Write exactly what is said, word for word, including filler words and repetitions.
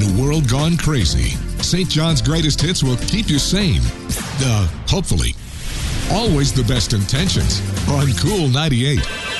a world gone crazy, Saint John's Greatest Hits will keep you sane. Uh, hopefully. Always the best intentions on Cool ninety-eight.